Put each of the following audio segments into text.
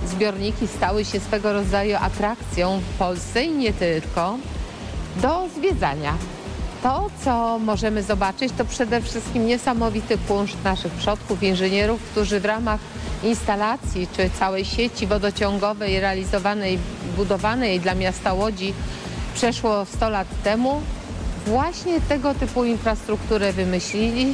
zbiorniki stały się swego rodzaju atrakcją w Polsce i nie tylko, do zwiedzania. To, co możemy zobaczyć, to przede wszystkim niesamowity kunszt naszych przodków, inżynierów, którzy w ramach instalacji czy całej sieci wodociągowej realizowanej, budowanej dla miasta Łodzi przeszło 100 lat temu, właśnie tego typu infrastrukturę wymyślili,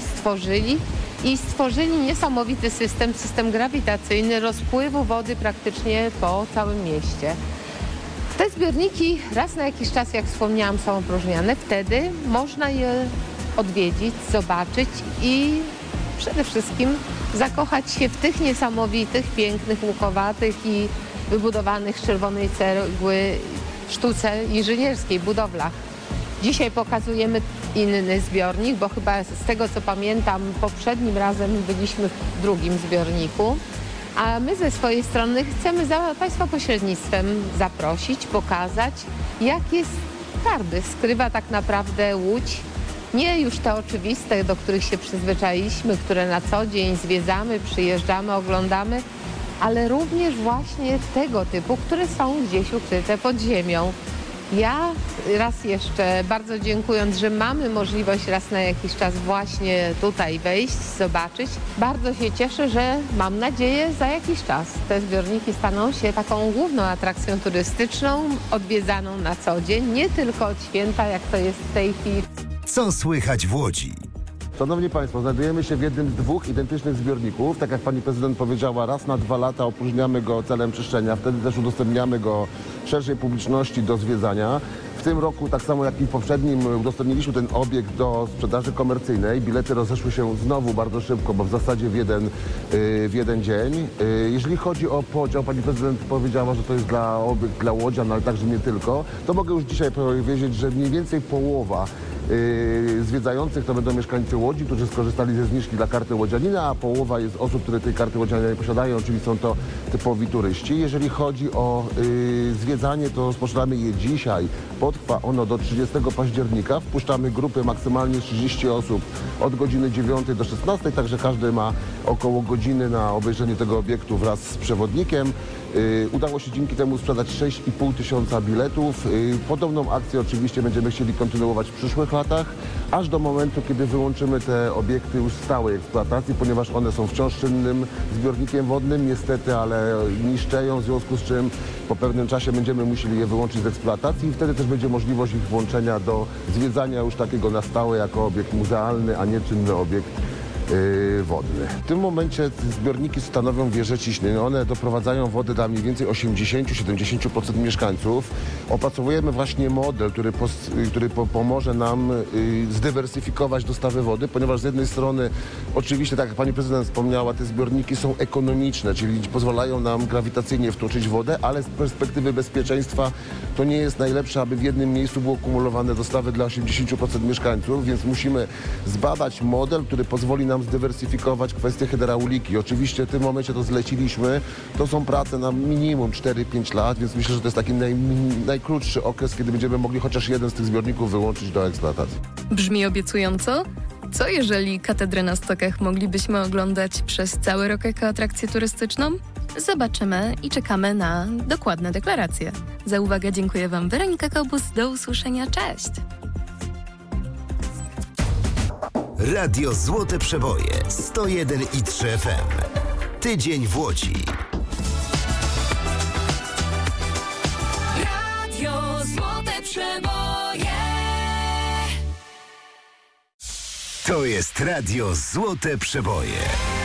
stworzyli niesamowity system grawitacyjny rozpływu wody praktycznie po całym mieście. Te zbiorniki raz na jakiś czas, jak wspomniałam, są opróżniane. Wtedy można je odwiedzić, zobaczyć i przede wszystkim zakochać się w tych niesamowitych, pięknych, łukowatych i wybudowanych z czerwonej cegły sztuce inżynierskiej, budowlach. Dzisiaj pokazujemy inny zbiornik, bo chyba z tego, co pamiętam, poprzednim razem byliśmy w drugim zbiorniku. A my ze swojej strony chcemy za Państwa pośrednictwem zaprosić, pokazać, jakie skarby skrywa tak naprawdę Łódź. Nie już te oczywiste, do których się przyzwyczailiśmy, które na co dzień zwiedzamy, przyjeżdżamy, oglądamy, ale również właśnie tego typu, które są gdzieś ukryte pod ziemią. Ja raz jeszcze bardzo dziękując, że mamy możliwość raz na jakiś czas właśnie tutaj wejść, zobaczyć. Bardzo się cieszę, że mam nadzieję za jakiś czas te zbiorniki staną się taką główną atrakcją turystyczną, odwiedzaną na co dzień, nie tylko od święta, jak to jest w tej chwili. Co słychać w Łodzi? Szanowni Państwo, znajdujemy się w jednym z dwóch identycznych zbiorników. Tak jak Pani Prezydent powiedziała, raz na 2 lata opróżniamy go celem czyszczenia. Wtedy też udostępniamy go szerszej publiczności do zwiedzania. W tym roku, tak samo jak i w poprzednim, udostępniliśmy ten obiekt do sprzedaży komercyjnej. Bilety rozeszły się znowu bardzo szybko, bo w zasadzie w jeden dzień. Jeżeli chodzi o podział, Pani Prezydent powiedziała, że to jest obiekt dla łodzian, ale także nie tylko, to mogę już dzisiaj powiedzieć, że mniej więcej połowa zwiedzających to będą mieszkańcy Łodzi, którzy skorzystali ze zniżki dla karty łodzianina, a połowa jest osób, które tej karty łodzianina nie posiadają, czyli są to typowi turyści. Jeżeli chodzi o zwiedzanie, to rozpoczynamy je dzisiaj. Potrwa ono do 30 października. Wpuszczamy grupy maksymalnie 30 osób od godziny 9 do 16, także każdy ma około godziny na obejrzenie tego obiektu wraz z przewodnikiem. Udało się dzięki temu sprzedać 6,5 tysiąca biletów. Podobną akcję oczywiście będziemy chcieli kontynuować w przyszłych latach, aż do momentu, kiedy wyłączymy te obiekty już z stałej eksploatacji, ponieważ one są wciąż czynnym zbiornikiem wodnym, niestety, ale niszczeją, w związku z czym po pewnym czasie będziemy musieli je wyłączyć z eksploatacji i wtedy też będzie możliwość ich włączenia do zwiedzania już takiego na stałe jako obiekt muzealny, a nie czynny obiekt wodny. W tym momencie zbiorniki stanowią wieże ciśnień. One doprowadzają wodę dla mniej więcej 80-70% mieszkańców. Opracowujemy właśnie model, który pomoże nam zdywersyfikować dostawy wody, ponieważ z jednej strony oczywiście, tak jak Pani Prezydent wspomniała, te zbiorniki są ekonomiczne, czyli pozwalają nam grawitacyjnie wtłoczyć wodę, ale z perspektywy bezpieczeństwa to nie jest najlepsze, aby w jednym miejscu było kumulowane dostawy dla 80% mieszkańców, więc musimy zbadać model, który pozwoli nam zdywersyfikować kwestię hydrauliki. Oczywiście w tym momencie to zleciliśmy. To są prace na minimum 4-5 lat, więc myślę, że to jest taki najkrótszy okres, kiedy będziemy mogli chociaż jeden z tych zbiorników wyłączyć do eksploatacji. Brzmi obiecująco. Co jeżeli katedrę na Stokach moglibyśmy oglądać przez cały rok jako atrakcję turystyczną? Zobaczymy i czekamy na dokładne deklaracje. Za uwagę dziękuję Wam, Weronika Kobus. Do usłyszenia. Cześć! Radio Złote Przeboje 101,3 FM. Tydzień w Łodzi. Radio Złote Przeboje. To jest Radio Złote Przeboje.